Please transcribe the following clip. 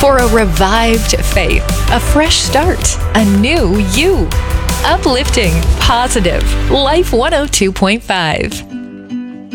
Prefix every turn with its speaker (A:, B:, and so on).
A: for a revived faith, a fresh start, a new you. Uplifting, positive, Life 102.5.